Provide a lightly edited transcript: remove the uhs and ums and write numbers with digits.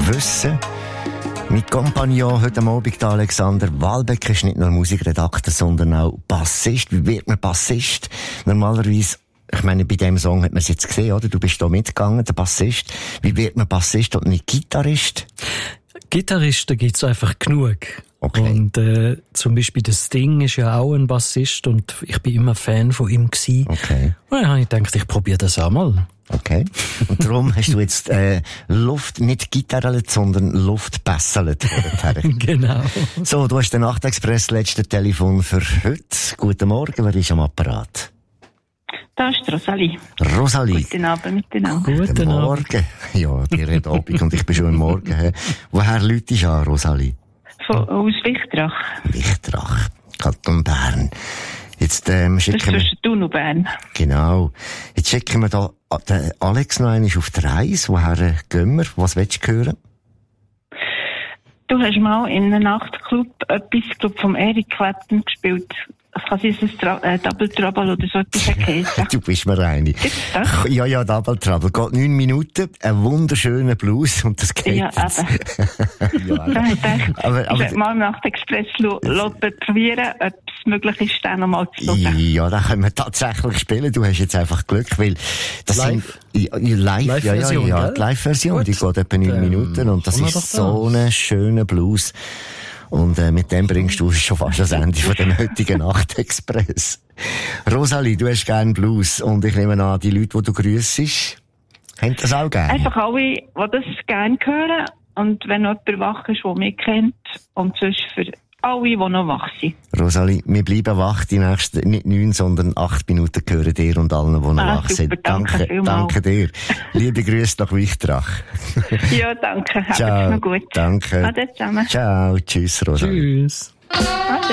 wissen. Mein Kompagnon heute Abend, Alexander Walbeck, ist nicht nur Musikredakteur, sondern auch Bassist. Wie wird man Bassist? Normalerweise, ich meine, bei dem Song hat man es jetzt gesehen, oder? Du bist da mitgegangen, der Bassist. Wie wird man Bassist und nicht Gitarrist? Gitarristen gibt's einfach genug. Okay. Und zum Beispiel der Sting ist ja auch ein Bassist und ich bin immer Fan von ihm gewesen. Okay. Und dann habe ich gedacht, ich probiere das auch mal. Okay. Und darum hast du jetzt Luft nicht gitarrelt, sondern Luft bässelt. Genau. So, du hast den Nachtexpress, letzte Telefon für heute. Guten Morgen, wer ist am Apparat? Da ist Rosalie. Rosalie. Guten Abend miteinander. Guten Morgen. Ja, dir hat Abend und ich bin schon am Morgen. Woher läutest du an, Rosalie? Aus Wichtrach. Wichtrach, Kanton Bern. Jetzt schicken das ist zwischen Thun und Bern. Genau. Jetzt schicken wir da den Alex noch einmal auf die Reise. Woher gehen wir? Was willst du hören? Du hast mal in einem Nachtclub etwas vom Eric Clapton gespielt. Es kann sein, dass Double Trouble oder so etwas geheißen. Du bist mir eine. Ja, Double Trouble. Geht 9 Minuten, ein wunderschöner Blues und das geht. Ja, eben. Ja, aber ich werde mal nach dem Express probieren, ob es möglich ist, den nochmal zu hören. Ja, da können wir tatsächlich spielen. Du hast jetzt einfach Glück, weil das live? Sind Live-Version, ja. Die Live-Version, die geht etwa 9 Minuten und das ist so ein schöner Blues. Und mit dem bringst du schon fast das Ende von dem heutigen Nachtexpress. Rosalie, du hast gerne Blues und ich nehme an, die Leute, die du grüssest, haben das auch gerne. Einfach alle, die das gerne hören und wenn noch jemand wach ist, der mich kennt und sonst für alle, die noch wach sind. Rosalie, wir bleiben wach, die nächsten, nicht 9, sondern 8 Minuten gehören dir und allen, die noch wach sind. Danke dir. Liebe Grüße nach Wichtrach. Ja, danke. Ciao. Habt's noch gut. Danke. Ade zusammen. Ciao. Tschüss, Rosalie. Tschüss.